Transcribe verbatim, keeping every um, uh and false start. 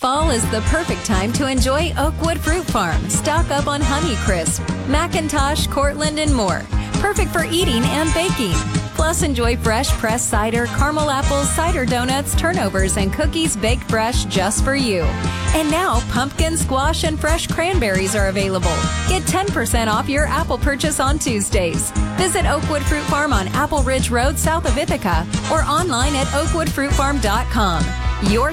Fall is the perfect time to enjoy Oakwood Fruit Farm. Stock up on Honeycrisp, Macintosh, Cortland, and more. Perfect for eating and baking. Plus, enjoy fresh pressed cider, caramel apples, cider donuts, turnovers, and cookies baked fresh just for you. And now, pumpkin, squash, and fresh cranberries are available. Get ten percent off your apple purchase on Tuesdays. Visit Oakwood Fruit Farm on Apple Ridge Road, south of Ithaca, or online at oakwood fruit farm dot com. Your